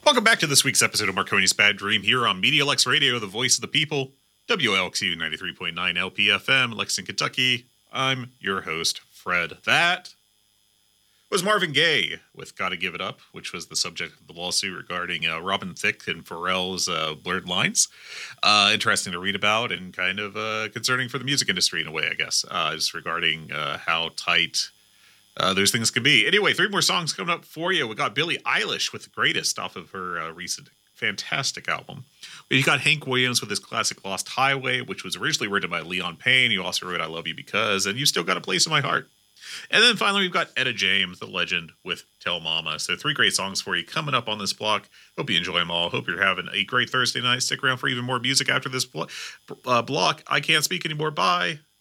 Welcome back to this week's episode of Marconi's Bad Dream here on MediaLux Radio, the voice of the people, WLXU 93.9 LPFM, Lexington, Kentucky. I'm your host, Fred. That was Marvin Gaye with Gotta Give It Up, which was the subject of the lawsuit regarding Robin Thicke and Pharrell's Blurred Lines. Interesting to read about and kind of concerning for the music industry in a way, I guess, just regarding how tight those things can be. Anyway, 3 more songs coming up for you. We got Billie Eilish with The Greatest off of her recent fantastic album. You got Hank Williams with his classic Lost Highway, which was originally written by Leon Payne. You also wrote I Love You Because, and You Still Got a Place in My Heart. And then finally, we've got Etta James, the legend, with Tell Mama. So 3 great songs for you coming up on this block. Hope you enjoy them all. Hope you're having a great Thursday night. Stick around for even more music after this block. I can't speak anymore. Bye.